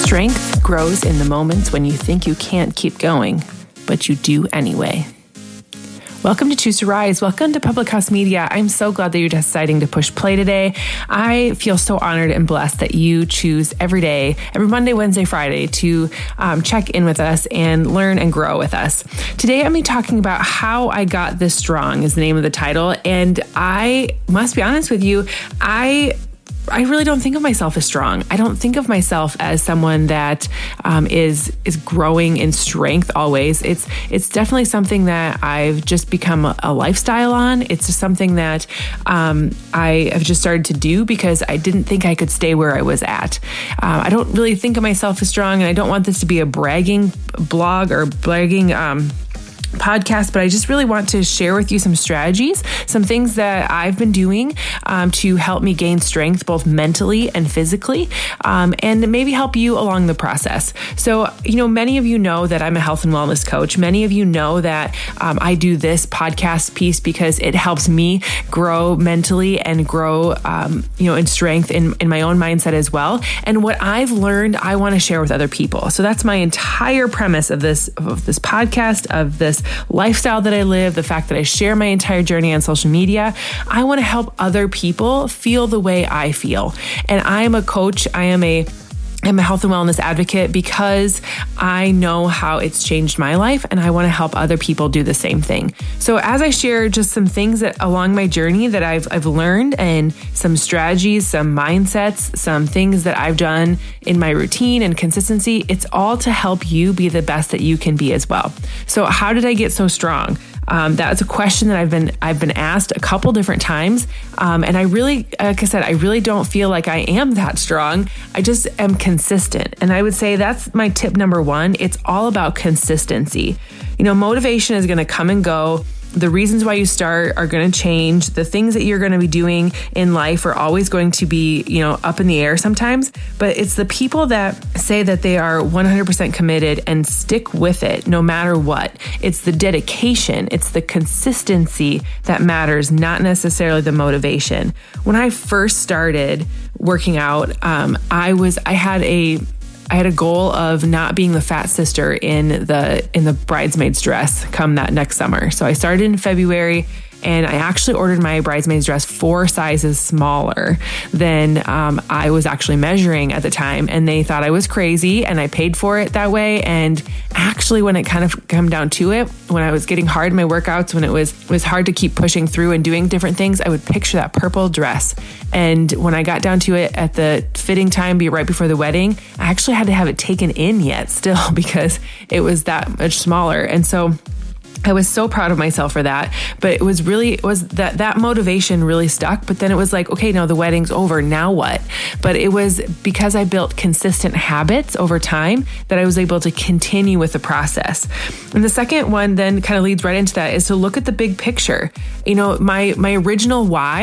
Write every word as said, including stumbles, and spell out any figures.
Strength grows in the moments when you think you can't keep going, but you do anyway. Welcome to Choose to Rise. Welcome to Public House Media. I'm so glad that you're deciding to push play today. I feel so honored and blessed that you choose every day, every Monday, Wednesday, Friday to um, check in with us and learn and grow with us. Today, I'm going to be talking about how I got this strong is the name of the title. And I must be honest with you, I I really don't think of myself as strong. I don't think of myself as someone that um, is is growing in strength always. It's it's definitely something that I've just become a, a lifestyle on. It's just something that um, I have just started to do because I didn't think I could stay where I was at. Uh, I don't really think of myself as strong, and I don't want this to be a bragging blog or bragging um podcast, but I just really want to share with you some strategies, some things that I've been doing um, to help me gain strength, both mentally and physically, um, and maybe help you along the process. So, you know, many of you know that I'm a health and wellness coach. Many of you know that um, I do this podcast piece because it helps me grow mentally and grow, um, you know, in strength in, in my own mindset as well. And what I've learned, I want to share with other people. So that's my entire premise of this, of this podcast, of this lifestyle that I live, the fact that I share my entire journey on social media. I want to help other people feel the way I feel. And I am a coach. I am a I'm a health and wellness advocate because I know how it's changed my life, and I want to help other people do the same thing. So as I share just some things that along my journey that I've I've learned, and some strategies, some mindsets, some things that I've done in my routine and consistency, it's all to help you be the best that you can be as well. So how did I get so strong? Um, that's a question that I've been I've been asked a couple different times, um, and I really, like I said, I really don't feel like I am that strong. I just am consistent, and I would say that's my tip number one. It's all about consistency. You know, motivation is going to come and go. The reasons why you start are going to change. The things that you're going to be doing in life are always going to be, you know, up in the air sometimes, but it's the people that say that they are one hundred percent committed and stick with it no matter what. It's the dedication, it's the consistency that matters, not necessarily the motivation. When I first started working out, um, I was, I had a I had a goal of not being the fat sister in the in the bridesmaid's dress come that next summer. So I started in February, and I actually ordered my bridesmaid's dress four sizes smaller than um, I was actually measuring at the time. And they thought I was crazy, and I paid for it that way. And actually, when it kind of come down to it, when I was getting hard in my workouts, when it was it was hard to keep pushing through and doing different things, I would picture that purple dress. And when I got down to it at the fitting time, be right before the wedding, I actually had to have it taken in yet still because it was that much smaller. And so I was so proud of myself for that, but it was really, it was that, that motivation really stuck. But then it was like, okay, now the wedding's over. Now what? But it was because I built consistent habits over time that I was able to continue with the process. And the second one then kind of leads right into that is to look at the big picture. You know, my, my original why